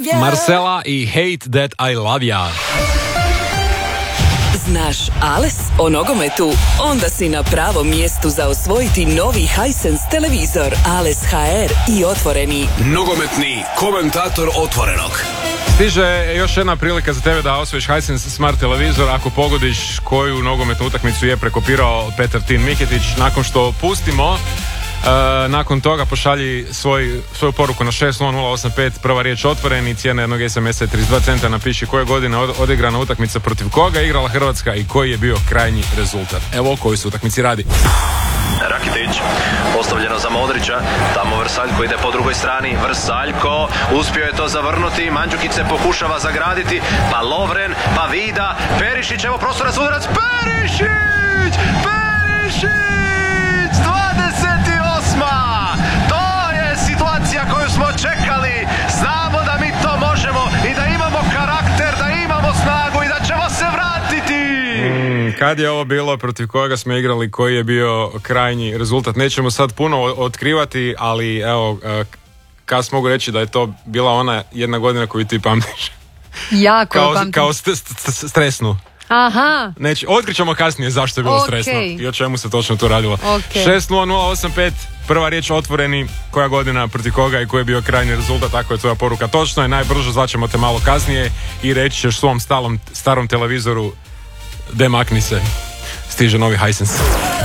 Marcela i Hate That I Love Ya. Znaš Ales o nogometu? Onda si na pravom mjestu za osvojiti novi Hisense televizor Ales HR i otvoreni nogometni komentator Otvorenog. Stiže još jedna prilika za tebe da osvojiš Hisense Smart televizor ako pogodiš koju nogometnu utakmicu je prekopirao Petar Tin Miketić. Nakon što pustimo, nakon toga pošalji svoju poruku na 60085, prva riječ otvoreni, cijena jednog SMS-a je 32 centa, napiši koje godine odigrana utakmica, protiv koga je igrala Hrvatska i koji je bio krajnji rezultat. Evo o kojoj se utakmici radi. Rakitić, postavljeno za Modrića, tamo Vrsaljko ide po drugoj strani, Vrsaljko uspio je to zavrnuti, Mandžukić se pokušava zagraditi, pa Lovren, pa Vida, Perišić, evo prostora za udarac, Perišić, 28. To je situacija koju smo čekali, znamo da mi to možemo i da imamo karakter, da imamo snagu i da ćemo se vratiti. Kad je ovo bilo, protiv kojega smo igrali, koji je bio krajnji rezultat? Nećemo sad puno otkrivati, ali evo, kad mogu reći da je to bila ona jedna godina koju ti pamtiš. Jako kao stresnu. Aha. Otkrićemo kasnije zašto je bilo stresno i o čemu se točno tu radilo. 60085, prva riječ otvoreni, koja godina, protiv koga i koji je bio krajnji rezultat, tako je tvoja poruka točno je, najbrže zvaćemo te malo kasnije i reći ćeš svom starom televizoru demakni se, stiže novi Hisense.